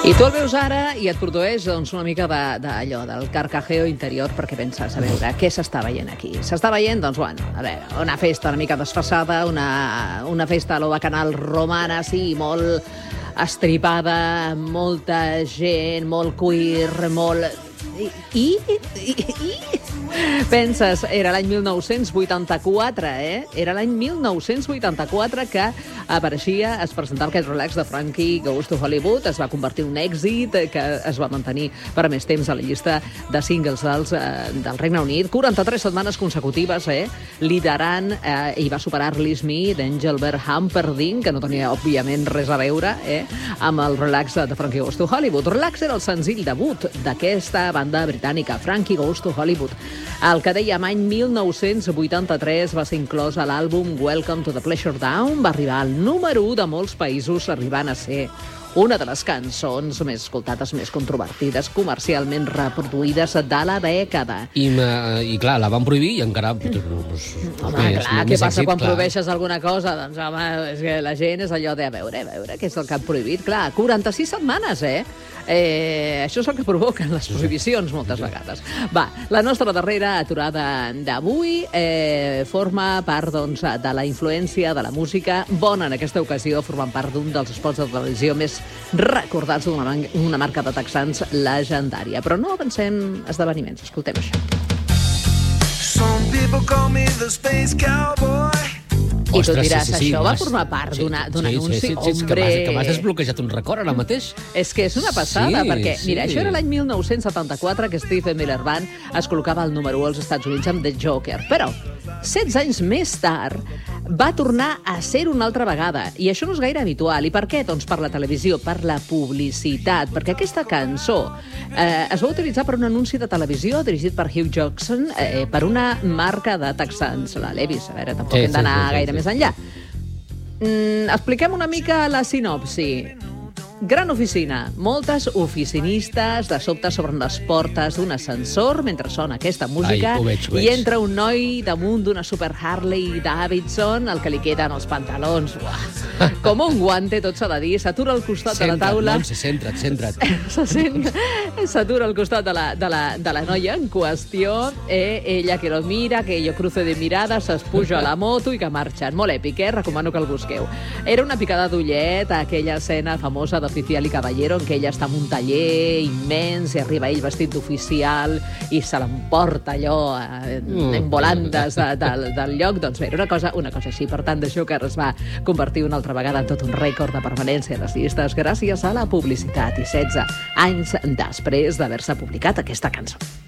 I tu el veus ara i et produeix una mica d'allò, del carcajeo interior, perquè penses, a veure, què s'està veient aquí? S'està veient, a veure, una festa una mica desfasada, una festa a lo bacanal romana, sí, molt estripada, molta gent, molt queer, molt... I penses, era l'any 1984, Era l'any 1984 que apareixia, es presentava aquest relax de Frankie Goes to Hollywood, es va convertir en un èxit que es va mantenir per més temps a la llista de singles del Regne Unit. 43 setmanes consecutives, liderant, i va superar Release Me d'Engelbert Humperdinck, que no tenia, òbviament, res a veure amb el relax de Frankie Goes to Hollywood. Relax era el senzill debut d'aquesta banda britànica, Frankie Goes to Hollywood. El que dèiem, any 1983 va ser inclòs a l'àlbum Welcome to the Pleasure Dome, va arribar al número 1 de molts països, arribant a ser una de les cançons més escoltades, més controvertides, comercialment reproduïdes de la dècada. I clar, la van prohibir i encara... Què passa quan prohibeixes alguna cosa? Doncs, home, és que la gent és allò de a veure què és el que han prohibit. Clar, 46 setmanes, Això és el que provoquen les prohibicions moltes vegades. Va, la nostra darrera aturada d'avui forma part, doncs, de la influència de la música bona en aquesta ocasió, formant part d'un dels spots de televisió més recordats d'una marca de texans legendària. Però no avancem esdeveniments, escoltem això. Some people call me the space cowboy. I tu diràs, això va formar part d'un anunci? Hombre! Que m'has desbloquejat un record ara mateix. És que és una passada, perquè, mira, això era l'any 1974 que Steve Miller Band es col·locava al número 1 als Estats Units amb The Joker. Però, 16 anys més tard, va tornar a ser una altra vegada. I això no és gaire habitual. I per què? Doncs per la televisió, per la publicitat. Perquè aquesta cançó es va utilitzar per un anunci de televisió dirigit per Hugh Jackson per una marca de texans, la Levi's. A veure, tampoc hem d'anar gaire més enllà. Expliquem una mica la sinopsi. Gran oficina, moltes oficinistes de sobte s'obren les portes d'un ascensor mentre sona aquesta música. Ho veig. I entra un noi damunt d'una Super Harley Davidson, el que li queden els pantalons. Uah, com un guante, tot s'ha de dir. S'atura al costat de la taula. Centra't. S'atura al costat de la noia en qüestió. Ella que lo mira, que jo cruce de mirades, es puja a la moto i que marxen. Molt èpic, recomano que el busqueu. Era una picada d'ullet a aquella escena famosa de Oficial i Caballero, en què ella està en un taller immens i arriba ell vestit d'oficial i se l'emporta allò en volandes del lloc. Doncs bé, era una cosa així. Per tant, The Joker es va convertir una altra vegada en tot un rècord de permanència a les llistes gràcies a la publicitat i 16 anys després d'haver-se publicat aquesta cançó.